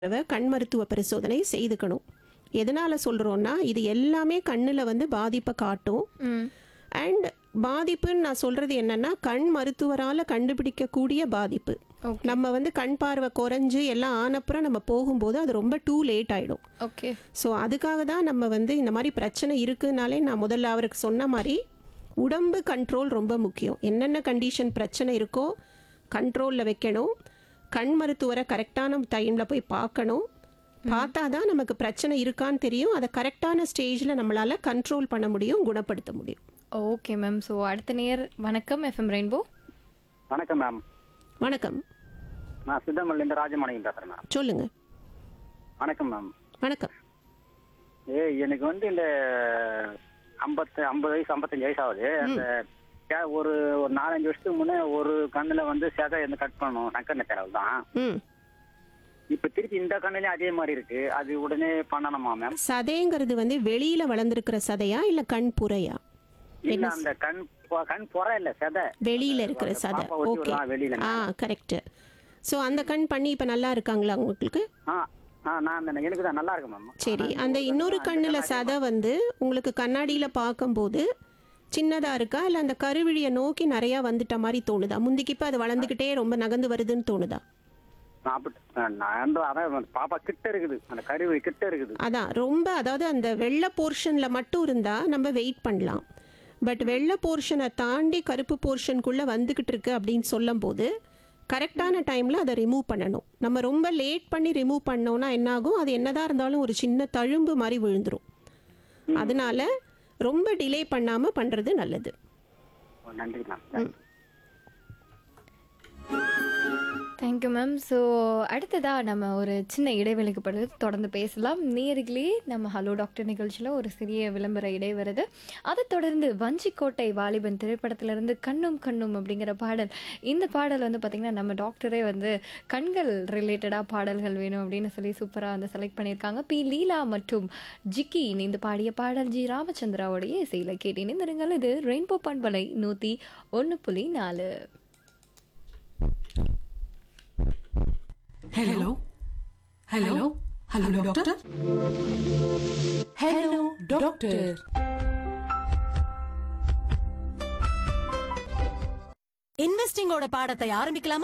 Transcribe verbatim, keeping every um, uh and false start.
தடவை கண் மருத்துவ பரிசோதனை செய்துக்கணும். எதனால சொல்றோம்னா இது எல்லாமே கண்ணுல வந்து பாதிப்பை காட்டும். ம். அண்ட் பாதிப்புன்னு நான் சொல்றது என்னன்னா கண் மருத்துவரால கண்டுபிடிக்கக்கூடிய பாதிப்பு. ஓகே. நம்ம வந்து கண் பார்வை குறைஞ்சு எல்லாம் ஆனப்புறம் நம்ம போகும்போது அது ரொம்ப டூ லேட் ஆயிடும். ஓகே. ஸோ அதுக்காக தான் நம்ம வந்து இந்த மாதிரி பிரச்சனை இருக்குனாலே நான் முதல்ல அவருக்கு சொன்ன மாதிரி உடம்பு கண்ட்ரோல் ரொம்ப முக்கியம். என்னென்ன கண்டிஷன் பிரச்சனை இருக்கோ கண்ட்ரோலில் வைக்கணும். கண் மருத்துவரை கரெக்டான டைமில் போய் பார்க்கணும். பார்த்தா தான் நமக்கு பிரச்சனை இருக்கான்னு தெரியும். அதை கரெக்டான ஸ்டேஜில் நம்மளால் கண்ட்ரோல் பண்ண முடியும், குணப்படுத்த முடியும். Okay ma'am. ஸோ அடுத்த நேர் வணக்கம் எஃப்எம் ரெயின்போ. வணக்கம் மேம். வணக்கம், நான் சித்தமல்லேருந்து ராஜமாணிக்கம் பேசுறேன் மேம். சொல்லுங்க. வணக்கம் மேம். வணக்கம். ஏ எனக்கு வந்து இந்த ஐம்பத்து ஐம்பது வயசு ஐம்பத்தஞ்சு வயசு ஆகுது. அந்த கே- ஒரு ஒரு நாலஞ்சு வருஷத்துக்கு முன்னே ஒரு கண்ணுல வந்து சேதை இருந்து கட் பண்ணணும், சங்கர் சேரல் தான். ம் இப்ப திருப்பி இந்த கண்ணுலயும் அதே மாதிரி இருக்கு. அது உடனே பண்ணணுமா மேம்? சதைங்கிறது வந்து வெளியில வளர்ந்துருக்கிற சதையா இல்லை கண் புறையா? இல்ல அந்த கண் பொ- கண் புற இல்ல சேதை வெளியில இருக்கிற சதை. பாப்பா ஒட்டி ஓகே. விடுறான் வெளியில. ஆ கரெக்ட். ஸோ அந்த கண் பண்ணி இப்போ நல்லா இருக்காங்களா உங்களுக்கு? ஆ ஆ நான் அந்த எனக்கு தான் நல்லா இருக்கு மேம். சரி. அந்த இன்னொரு கண்ணுல சதை வந்து உங்களுக்கு கண்ணாடியில பார்க்கும்போது சின்னதா இருக்கா இல்லை அந்த கருவிழியை நோக்கி நிறையா வந்துட்ட மாதிரி தோணுதா? முந்திக்கு இப்போ அது வளர்ந்துக்கிட்டே ரொம்ப நகர்ந்து வருதுன்னு தோணுதா? நான் அப்படி நான் வந்து அதான் பாப்பா கிட்ட இருக்குது, அந்த கருவி கிட்ட இருக்குது. அதான் ரொம்ப, அதாவது அந்த வெள்ளை போர்ஷனில் மட்டும் இருந்தால் நம்ம வெயிட் பண்ணலாம். பட் வெள்ளை போர்ஷனை தாண்டி கருப்பு போர்ஷனுக்குள்ளே வந்துக்கிட்டு இருக்கு அப்படின்னு சொல்லும்போது கரெக்டான டைமில் அதை ரிமூவ் பண்ணணும். நம்ம ரொம்ப லேட் பண்ணி ரிமூவ் பண்ணோன்னா என்னாகும், அது என்னதான் இருந்தாலும் ஒரு சின்ன தழும்பு மாதிரி விழுந்துரும். அதனால ரொம்ப டிலே பண்ணாமல் பண்ணுறது நல்லது. ஓ, நன்றி மேம். Thank you ma'am. ஸோ அடுத்ததாக நம்ம ஒரு சின்ன இடைவெளிக்கு பிறகு தொடர்ந்து பேசலாம். நேர்களே, நம்ம ஹலோ டாக்டர் நிகழ்ச்சியில் ஒரு சிறிய விளம்பர இடை வருது. அதை தொடர்ந்து வஞ்சிக்கோட்டை வாலிபன் திரைப்படத்திலிருந்து கண்ணும் கண்ணும் அப்படிங்கிற பாடல். இந்த பாடல் வந்து பார்த்திங்கன்னா நம்ம டாக்டரே வந்து கண்கள் ரிலேட்டடாக பாடல்கள் வேணும் அப்படின்னு சொல்லி சூப்பராக வந்து செலக்ட் பண்ணியிருக்காங்க. பி லீலா மற்றும் ஜிக்கி இணைந்து பாடிய பாடல் ஜி ராமச்சந்திராவுடைய இசையில் கேட்டு இணைந்திருங்கள். இது ரெயின்போ பண்பலை நூற்றி ஒன்று புள்ளி நாலு. Hello? Hello? Hello, doctor? Hello, doctor. இன்வெஸ்டிங்கோட பாடத்தை ஆரம்பிக்கலாமா?